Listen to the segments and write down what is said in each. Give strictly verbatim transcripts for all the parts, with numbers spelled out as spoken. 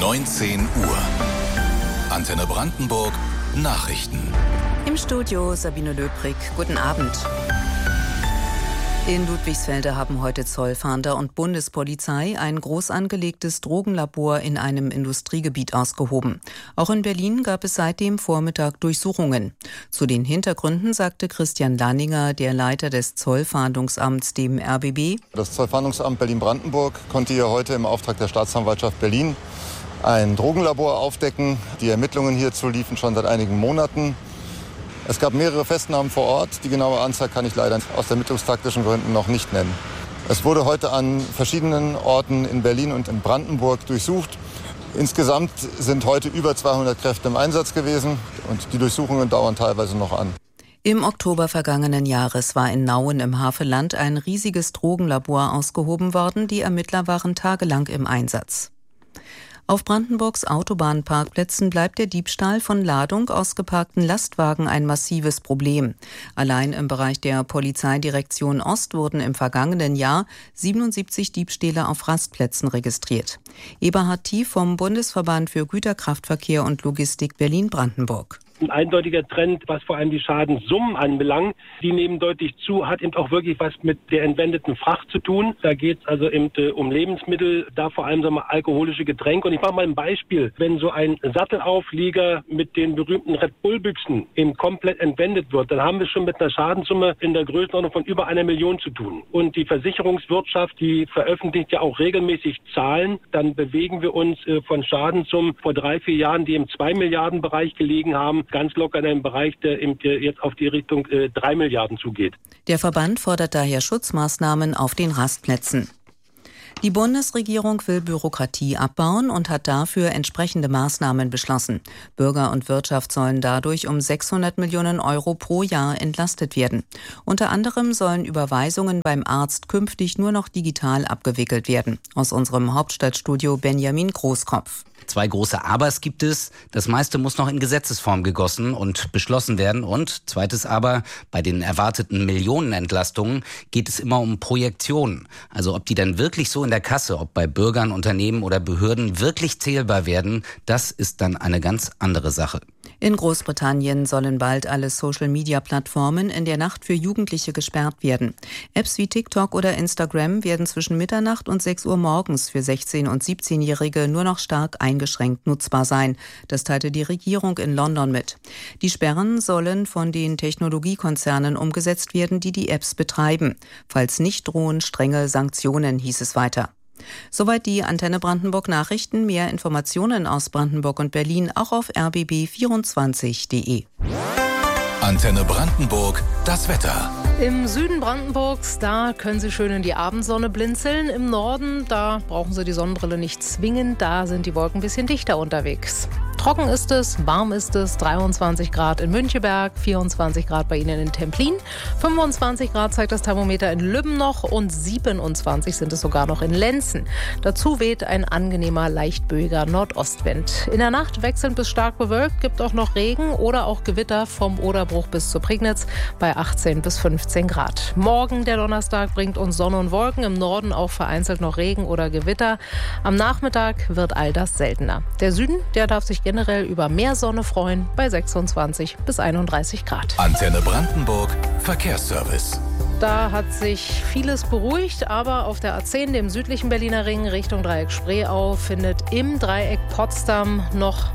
neunzehn Uhr. Antenne Brandenburg Nachrichten. Im Studio Sabine Löbrig. Guten Abend. In Ludwigsfelde haben heute Zollfahnder und Bundespolizei ein groß angelegtes Drogenlabor in einem Industriegebiet ausgehoben. Auch in Berlin gab es seit dem Vormittag Durchsuchungen. Zu den Hintergründen sagte Christian Lanninger, der Leiter des Zollfahndungsamts, dem R B B. Das Zollfahndungsamt Berlin-Brandenburg konnte hier heute im Auftrag der Staatsanwaltschaft Berlin ein Drogenlabor aufdecken. Die Ermittlungen hierzu liefen schon seit einigen Monaten. Es gab mehrere Festnahmen vor Ort. Die genaue Anzahl kann ich leider aus ermittlungstaktischen Gründen noch nicht nennen. Es wurde heute an verschiedenen Orten in Berlin und in Brandenburg durchsucht. Insgesamt sind heute über zweihundert Kräfte im Einsatz gewesen und die Durchsuchungen dauern teilweise noch an. Im Oktober vergangenen Jahres war in Nauen im Havelland ein riesiges Drogenlabor ausgehoben worden. Die Ermittler waren tagelang im Einsatz. Auf Brandenburgs Autobahnparkplätzen bleibt der Diebstahl von Ladung aus geparkten Lastwagen ein massives Problem. Allein im Bereich der Polizeidirektion Ost wurden im vergangenen Jahr siebenundsiebzig Diebstähle auf Rastplätzen registriert. Eberhard Tief vom Bundesverband für Güterkraftverkehr und Logistik Berlin-Brandenburg. Ein eindeutiger Trend, was vor allem die Schadenssummen anbelangt. Die nehmen deutlich zu, hat eben auch wirklich was mit der entwendeten Fracht zu tun. Da geht es also eben äh, um Lebensmittel, da vor allem sagen wir, alkoholische Getränke. Und ich mache mal ein Beispiel. Wenn so ein Sattelauflieger mit den berühmten Red Bull-Büchsen eben komplett entwendet wird, dann haben wir schon mit einer Schadenssumme in der Größenordnung von über einer Million zu tun. Und die Versicherungswirtschaft, die veröffentlicht ja auch regelmäßig Zahlen. Dann bewegen wir uns äh, von Schadenssummen vor drei, vier Jahren, die im zwei Milliarden Bereich gelegen haben, ganz locker in einem Bereich, der jetzt auf die Richtung äh, drei Milliarden zugeht. Der Verband fordert daher Schutzmaßnahmen auf den Rastplätzen. Die Bundesregierung will Bürokratie abbauen und hat dafür entsprechende Maßnahmen beschlossen. Bürger und Wirtschaft sollen dadurch um sechshundert Millionen Euro pro Jahr entlastet werden. Unter anderem sollen Überweisungen beim Arzt künftig nur noch digital abgewickelt werden. Aus unserem Hauptstadtstudio Benjamin Großkopf. Zwei große Abers gibt es. Das meiste muss noch in Gesetzesform gegossen und beschlossen werden. Und zweites Aber, bei den erwarteten Millionenentlastungen geht es immer um Projektionen. Also ob die dann wirklich so in der Kasse, ob bei Bürgern, Unternehmen oder Behörden wirklich zählbar werden, das ist dann eine ganz andere Sache. In Großbritannien sollen bald alle Social-Media-Plattformen in der Nacht für Jugendliche gesperrt werden. Apps wie TikTok oder Instagram werden zwischen Mitternacht und sechs Uhr morgens für sechzehn- und siebzehnjährige nur noch stark eingeschränkt nutzbar sein. Das teilte die Regierung in London mit. Die Sperren sollen von den Technologiekonzernen umgesetzt werden, die die Apps betreiben. Falls nicht, drohen strenge Sanktionen, hieß es weiter. Soweit die Antenne Brandenburg Nachrichten. Mehr Informationen aus Brandenburg und Berlin auch auf r b b vierundzwanzig punkt d e. Antenne Brandenburg, das Wetter. Im Süden Brandenburgs, da können Sie schön in die Abendsonne blinzeln. Im Norden, da brauchen Sie die Sonnenbrille nicht zwingen. Da sind die Wolken ein bisschen dichter unterwegs. Trocken ist es, warm ist es, dreiundzwanzig Grad in Müncheberg, vierundzwanzig Grad bei Ihnen in Templin, fünfundzwanzig Grad zeigt das Thermometer in Lübben noch und siebenundzwanzig sind es sogar noch in Lenzen. Dazu weht ein angenehmer, leicht böiger Nordostwind. In der Nacht wechselnd bis stark bewölkt, gibt auch noch Regen oder auch Gewitter vom Oderbruch bis zur Prignitz bei achtzehn bis fünfzehn Grad. Morgen, der Donnerstag, bringt uns Sonne und Wolken, im Norden auch vereinzelt noch Regen oder Gewitter. Am Nachmittag wird all das seltener. Der Süden, der darf sich generell über mehr Sonne freuen bei sechsundzwanzig bis einunddreißig Grad. Antenne Brandenburg Verkehrsservice. Da hat sich vieles beruhigt, aber auf der A zehn, dem südlichen Berliner Ring Richtung Dreieck Spreeau, findet im Dreieck Potsdam noch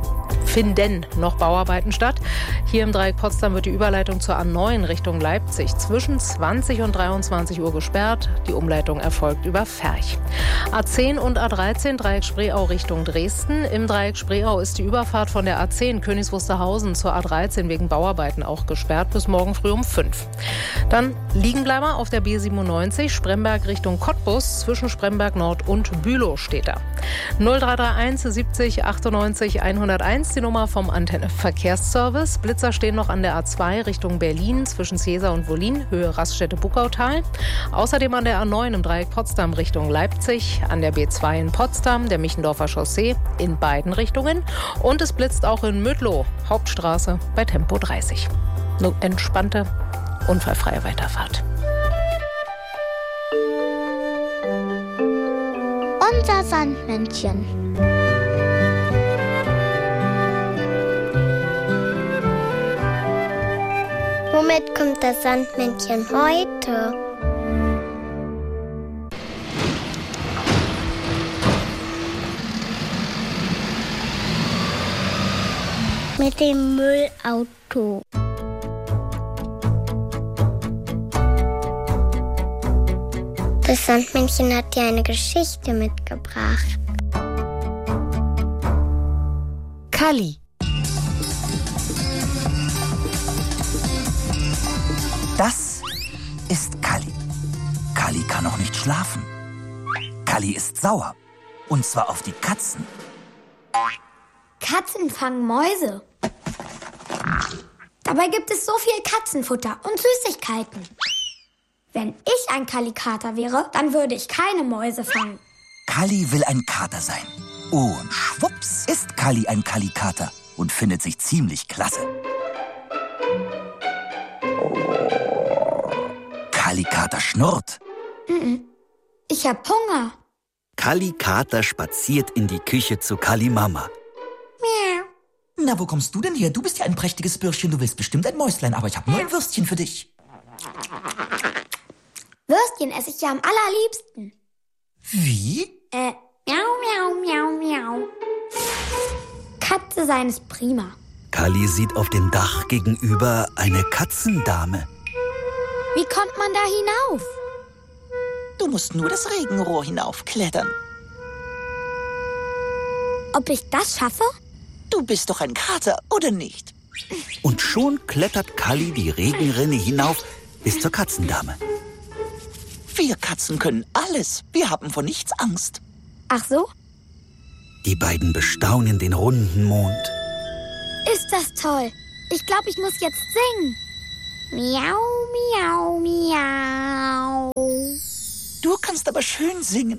finden noch Bauarbeiten statt. Hier im Dreieck Potsdam wird die Überleitung zur A neun Richtung Leipzig zwischen zwanzig und dreiundzwanzig Uhr gesperrt. Die Umleitung erfolgt über Ferch. A zehn und A dreizehn Dreieck Spreeau Richtung Dresden. Im Dreieck Spreeau ist die Überfahrt von der A zehn Königs Wusterhausen zur A dreizehn wegen Bauarbeiten auch gesperrt bis morgen früh um fünf. Dann Liegenbleiber auf der B siebenundneunzig Spremberg Richtung Cottbus zwischen Spremberg Nord und Bülow steht da. null drei drei eins siebzig achtundneunzig hunderteins die Nummer vom Antenne Verkehrsservice. Blitzer stehen noch an der A zwei Richtung Berlin zwischen Cäsar und Wollin, Höhe Raststätte-Buckautal. Außerdem an der A neun im Dreieck Potsdam Richtung Leipzig, an der B zwei in Potsdam, der Michendorfer Chaussee in beiden Richtungen. Und es blitzt auch in Mödlow, Hauptstraße bei Tempo dreißig. Nur entspannte, unfallfreie Weiterfahrt. Unser Sandmännchen. Womit kommt das Sandmännchen heute? Mit dem Müllauto. Das Sandmännchen hat dir eine Geschichte mitgebracht. Kalli. Das ist Kalli. Kalli kann noch nicht schlafen. Kalli ist sauer. Und zwar auf die Katzen. Katzen fangen Mäuse. Dabei gibt es so viel Katzenfutter und Süßigkeiten. Wenn ich ein Kalli-Kater wäre, dann würde ich keine Mäuse fangen. Kalli will ein Kater sein. Und schwupps ist Kalli ein Kalli-Kater und findet sich ziemlich klasse. Kalli-Kater schnurrt. Ich hab Hunger. Kalli-Kater spaziert in die Küche zu Kalli-Mama. Miau. Na, wo kommst du denn her? Du bist ja ein prächtiges Bürschchen. Du willst bestimmt ein Mäuslein, aber ich habe nur ein Würstchen für dich. Würstchen esse ich ja am allerliebsten. Wie? Äh, miau, miau, miau, miau. Katze sein ist prima. Kalli sieht auf dem Dach gegenüber eine Katzendame. Wie kommt man da hinauf? Du musst nur das Regenrohr hinaufklettern. Ob ich das schaffe? Du bist doch ein Kater, oder nicht? Und schon klettert Kalli die Regenrinne hinauf bis zur Katzendame. Wir Katzen können alles. Wir haben vor nichts Angst. Ach so? Die beiden bestaunen den runden Mond. Ist das toll. Ich glaube, ich muss jetzt singen. Miau, miau, miau. Du kannst aber schön singen.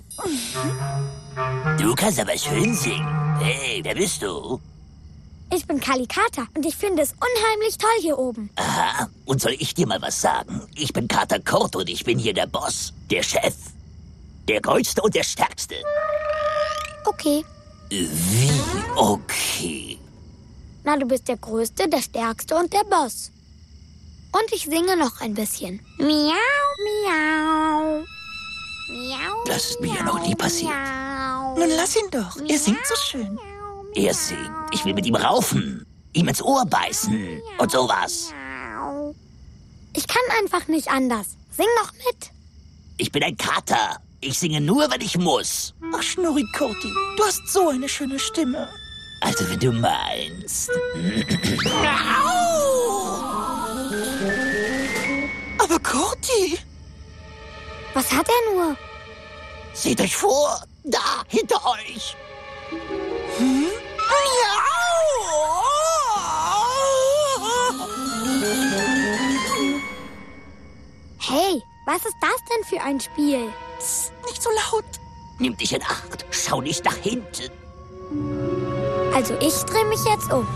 Du kannst aber schön singen. Hey, wer bist du? Ich bin Kalli-Kater und ich finde es unheimlich toll hier oben. Aha, und soll ich dir mal was sagen? Ich bin Kater Kurt und ich bin hier der Boss, der Chef. Der Größte und der Stärkste. Okay. Wie okay? Na, du bist der Größte, der Stärkste und der Boss. Und ich singe noch ein bisschen. Miau, miau. Miau. Das ist mir ja noch nie passiert. Miau. Nun lass ihn doch. Er singt so schön. Er singt. Ich will mit ihm raufen, ihm ins Ohr beißen und sowas. Ich kann einfach nicht anders. Sing noch mit. Ich bin ein Kater. Ich singe nur, wenn ich muss. Ach, Schnurri Kurti, du hast so eine schöne Stimme. Also, wenn du meinst. Aber Kurti! Was hat er nur? Seht euch vor, da, hinter euch. Hm? Hey, was ist das denn für ein Spiel? Psst, nicht so laut. Nimm dich in Acht, schau nicht nach hinten. Also ich drehe mich jetzt um.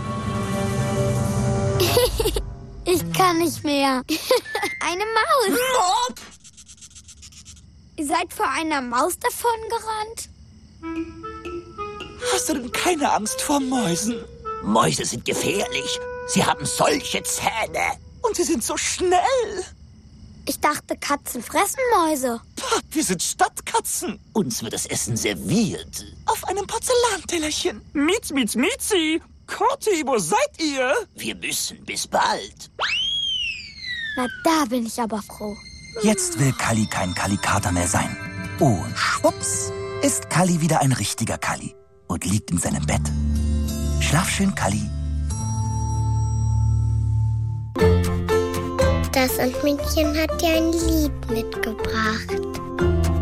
Ich kann nicht mehr. Eine Maus. Ihr seid vor einer Maus davongerannt? Hast du denn keine Angst vor Mäusen? Mäuse sind gefährlich. Sie haben solche Zähne. Und sie sind so schnell. Ich dachte, Katzen fressen Mäuse. Pah, wir sind Stadtkatzen. Uns wird das Essen serviert. Auf einem Porzellantellerchen. Mietz, mietz, mietzi. Kurti, wo seid ihr? Wir müssen. Bis bald. Na, da bin ich aber froh. Jetzt will Kalli kein Kalli-Kater mehr sein. Und schwupps ist Kalli wieder ein richtiger Kalli und liegt in seinem Bett. Schlaf schön, Kalli. Das Sandmännchen hat dir ein Lied mitgebracht.